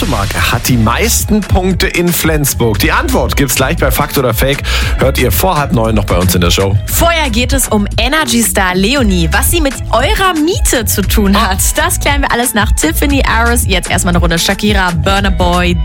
Automarke hat die meisten Punkte in Flensburg? Die Antwort gibt's gleich bei Fakt oder Fake. Hört ihr vor 8:30 noch bei uns in der Show. Vorher geht es um Energy-Star Leonie. Was sie mit eurer Miete zu tun hat, das klären wir alles nach Tiffany Aris. Jetzt erstmal eine Runde Shakira, Burna Boy.